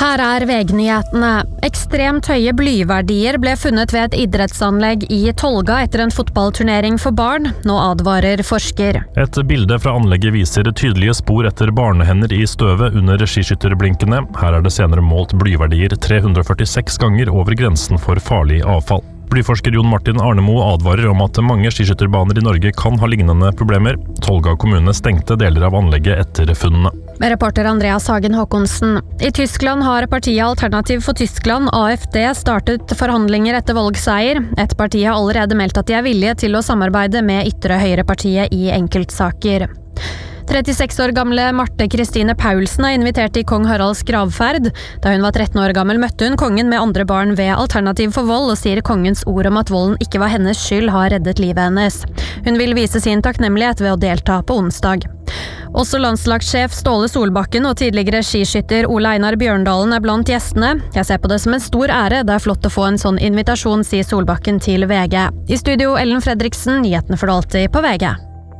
Her VG-nyhetene. Ekstremt høye blyverdier ble funnet ved et idrettsanlegg I Tolga etter en fotballturnering for barn. Nå advarer forsker. Et bilde fra anlegget viser tydelige spor etter barnehender I støvet under skiskytterblinkene. Her det senere målt blyverdier 346 ganger over grensen for farlig avfall. Blyforsker Jon Martin Arnemo advarer om at mange skiskytterbaner I Norge kan ha lignende problemer. Tolga kommune stengte deler av anlegget etter funnene. Reporter Andreas Hagen Håkonsen. I Tyskland har partiet Alternativ for Tyskland, AFD, startet forhandlinger etter valgseier. Et parti har allerede meldt at de villige til å samarbeide med ytre høyrepartiet I enkeltsaker. 36 år gamle Marte Kristine Paulsen invitert til kong Haralds gravferd. Da hun var 13 år gammel møtte hun kongen med andre barn ved Alternativ for vold og sier kongens ord om at volden ikke var hennes skyld har reddet livet hennes. Hun vil vise sin takknemlighet ved å delta på onsdag. Også landslagssjef Ståle Solbakken og tidligere skiskytter Ole Einar Bjørndalen blant gjestene. Jeg ser på det som en stor ære, det flott å få en sånn invitasjon, sier Solbakken til VG. I studio Ellen Fredriksen, nyhetene for alltid på VG.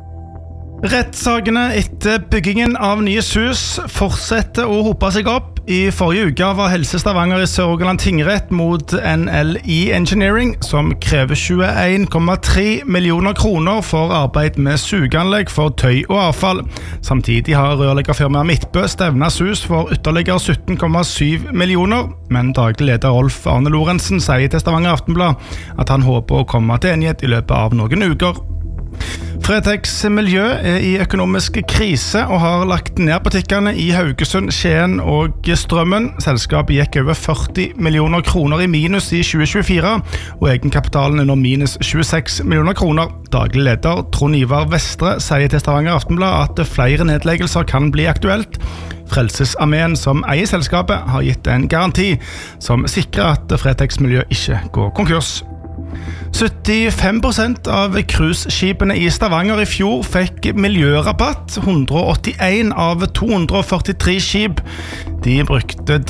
Rettssakene etter byggingen av nye hus fortsetter å hope seg opp. I forrige uke var Helse Stavanger I Sør-Rogaland tingrett mot NLI Engineering, som krever 21,3 millioner kroner for arbeid med sugeanlegg for tøy og avfall. Samtidig har rørleggerfirmaet Midtbø stevnet hus for ytterligere 17,7 millioner, men daglig leder Rolf Arne Lorentzen sier til Stavanger Aftenblad at han håper å komme til enighet I løpet av noen uker. Fretex Miljø I økonomisk krise og har lagt ned butikkene I Haugesund, Skien og Strømmen. Selskapet gikk over 40 millioner kroner I minus I 2024, og egenkapitalen nå minus 26 millioner kroner. Daglig leder Trond Ivar Vestre sier til Stavanger Aftenblad at flere nedleggelser kan bli aktuelt. Frelsesarmeen som eier selskapet har gitt en garanti som sikrer at Fretex Miljø ikke går konkurs. 75% av cruiseskipene I Stavanger I fjor fikk miljørabatt. 181 av 243 skip. De brukte